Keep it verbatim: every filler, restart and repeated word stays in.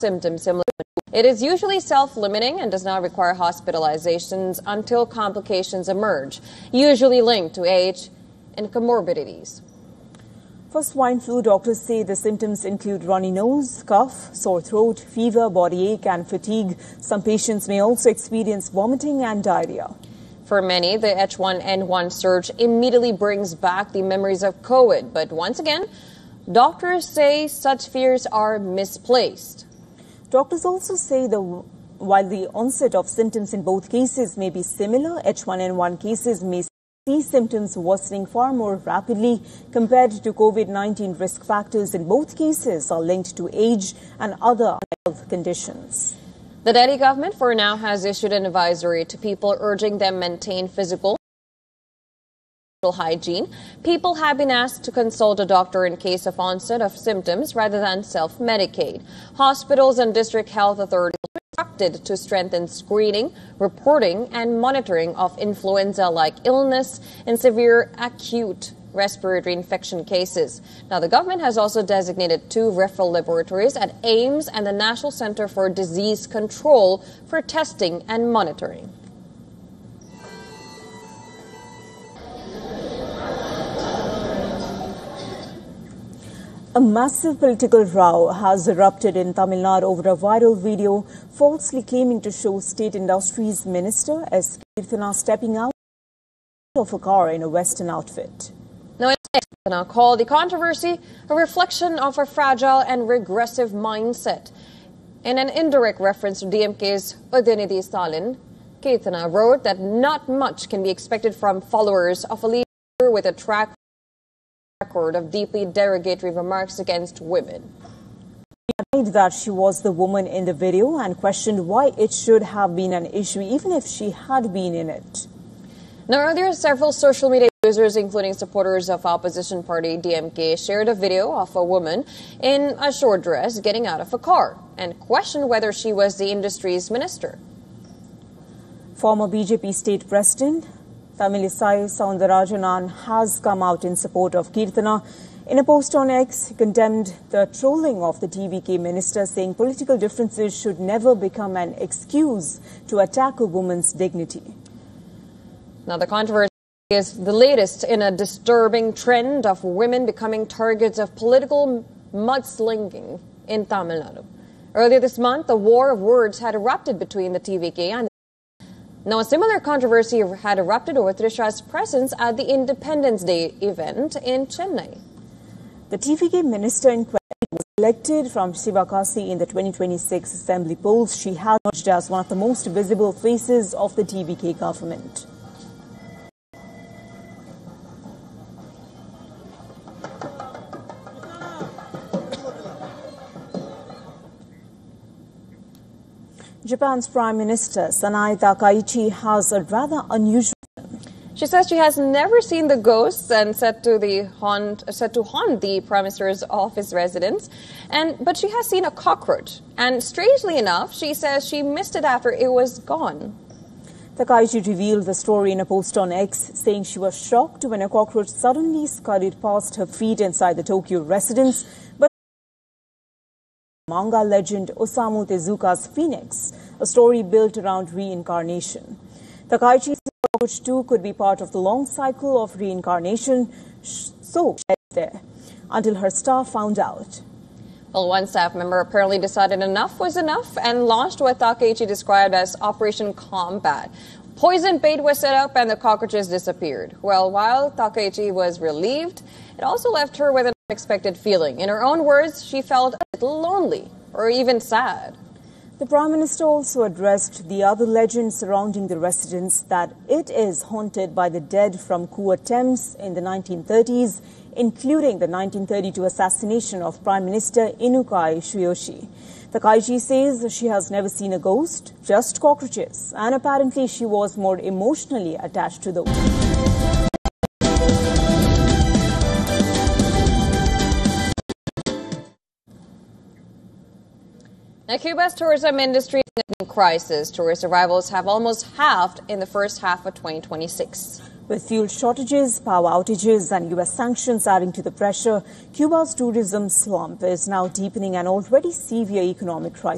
symptoms similar. It is usually self-limiting and does not require hospitalizations until complications emerge, usually linked to age and comorbidities. For swine flu, doctors say the symptoms include runny nose, cough, sore throat, fever, body ache and fatigue. Some patients may also experience vomiting and diarrhea. For many, the H one N one surge immediately brings back the memories of COVID. But once again, doctors say such fears are misplaced. Doctors also say that while the onset of symptoms in both cases may be similar, H one N one cases may see symptoms worsening far more rapidly compared to COVID nineteen. Risk factors in both cases are linked to age and other health conditions. The Delhi government for now has issued an advisory to people urging them maintain physical hygiene. People have been asked to consult a doctor in case of onset of symptoms rather than self-medicate. Hospitals and district health authorities are instructed to strengthen screening, reporting, and monitoring of influenza-like illness and severe acute respiratory infection cases. Now, the government has also designated two referral laboratories at AIIMS and the National Center for Disease Control for testing and monitoring. A massive political row has erupted in Tamil Nadu over a viral video falsely claiming to show State Industries Minister S. Keerthana stepping out of a car in a Western outfit. Now, Keerthana called the controversy a reflection of a fragile and regressive mindset. In an indirect reference to D M K's Udyanidhi Stalin, Keerthana wrote that not much can be expected from followers of a leader with a track record of deeply derogatory remarks against women. She denied that she was the woman in the video and questioned why it should have been an issue even if she had been in it. Now, earlier, several social media users, including supporters of opposition party D M K, shared a video of a woman in a short dress getting out of a car and questioned whether she was the industry's minister. Former B J P state president Tamilisai Soundarajan has come out in support of Keerthana. In a post on X, he condemned the trolling of the T V K minister, saying political differences should never become an excuse to attack a woman's dignity. Now, the controversy is the latest in a disturbing trend of women becoming targets of political mudslinging in Tamil Nadu. Earlier this month, a war of words had erupted between the T V K and the Now, a similar controversy had erupted over Trisha's presence at the Independence Day event in Chennai. The T V K minister in question was elected from Sivakasi in the twenty twenty-six assembly polls. She has emerged as one of the most visible faces of the T V K government. Japan's Prime Minister Sanae Takaichi has a rather unusual. She says she has never seen the ghosts and said to the haunt, said to haunt the Prime Minister's office residence, and but she has seen a cockroach. And strangely enough, she says she missed it after it was gone. Takaichi revealed the story in a post on X, saying she was shocked when a cockroach suddenly scurried past her feet inside the Tokyo residence. But manga legend Osamu Tezuka's Phoenix, a story built around reincarnation. Takaichi said the cockroach too could be part of the long cycle of reincarnation, so she was there until her staff found out. Well, one staff member apparently decided enough was enough and launched what Takaichi described as Operation Combat. Poison bait was set up and the cockroaches disappeared. Well, while Takaichi was relieved, it also left her with an unexpected feeling. In her own words, she felt a little lonely or even sad. The Prime Minister also addressed the other legend surrounding the residence, that it is haunted by the dead from coup attempts in the nineteen thirties, including the nineteen thirty-two assassination of Prime Minister Inukai Tsuyoshi. Takaichi says she has never seen a ghost, just cockroaches, and apparently she was more emotionally attached to those. Now, Cuba's tourism industry is in crisis. Tourist arrivals have almost halved in the first half of twenty twenty-six. With fuel shortages, power outages and U S sanctions adding to the pressure, Cuba's tourism slump is now deepening an already severe economic crisis.